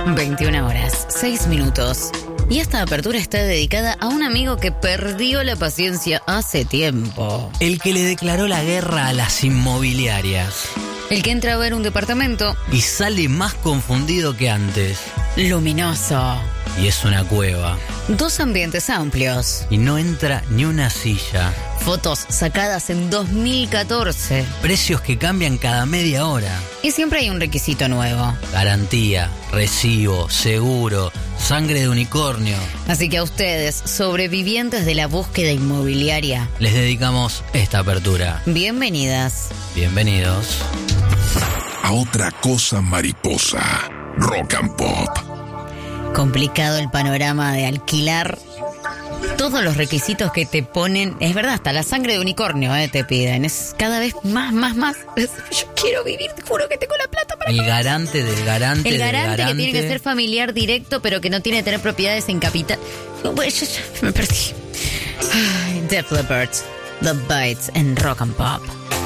21 horas, 6 minutos. Y esta apertura está dedicada a un amigo que perdió la paciencia hace tiempo. El que le declaró la guerra a las inmobiliarias. El que entra a ver un departamento Y sale más confundido que antes. luminoso. Y es una cueva. 2 ambientes amplios. Y no entra ni una silla. Fotos sacadas en 2014. Precios que cambian cada media hora. Y siempre hay un requisito nuevo. Garantía, recibo, seguro, sangre de unicornio. Así que a ustedes, sobrevivientes de la búsqueda inmobiliaria, Les dedicamos esta apertura. bienvenidas. Bienvenidos. A otra cosa mariposa. Rock and Pop. Complicado el panorama de alquilar. Todos los requisitos que te ponen, es verdad, hasta la sangre de unicornio te piden. Es cada vez más. Yo quiero vivir, te juro que tengo la plata para El pagar. garante del garante El del garante que tiene que ser familiar directo, pero que no tiene que tener propiedades en capital. Bueno, ya me perdí. Ay, Def Leppard, The Bites en Rock and Pop.